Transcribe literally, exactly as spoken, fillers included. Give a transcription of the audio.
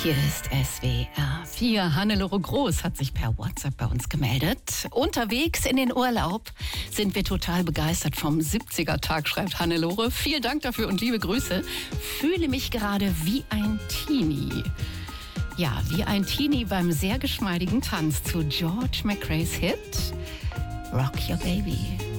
Hier ist S W R vier. Hannelore Groß hat sich per WhatsApp bei uns gemeldet. Unterwegs in den Urlaub sind wir total begeistert vom siebziger-Tag, schreibt Hannelore. Vielen Dank dafür und liebe Grüße. Fühle mich gerade wie ein Teenie. Ja, wie ein Teenie beim sehr geschmeidigen Tanz zu George McRae's Hit Rock Your Baby.